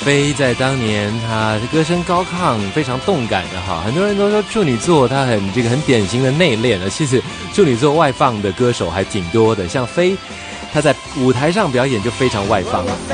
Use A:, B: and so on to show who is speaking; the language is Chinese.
A: 飞在当年，他的歌声高亢，非常动感的哈。很多人都说处女座他很典型的内敛的，其实处女座外放的歌手还挺多的，像飞，他在舞台上表演就非常外放。